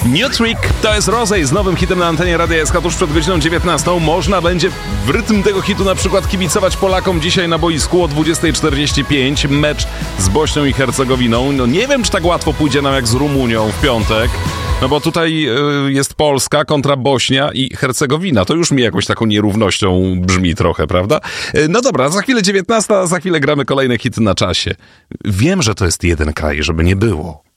New Trick to jest Rozej z nowym hitem na antenie Radia SK tuż przed godziną 19. Można będzie w rytm tego hitu na przykład kibicować Polakom dzisiaj na boisku o 20:45. Mecz z Bośnią i Hercegowiną. No nie wiem, czy tak łatwo pójdzie nam jak z Rumunią w piątek. No bo tutaj jest Polska kontra Bośnia i Hercegowina. To już mi jakąś taką nierównością brzmi trochę, prawda? No dobra, za chwilę 19, a za chwilę gramy kolejny hit na czasie. Wiem, że to jest jeden kraj, żeby nie było.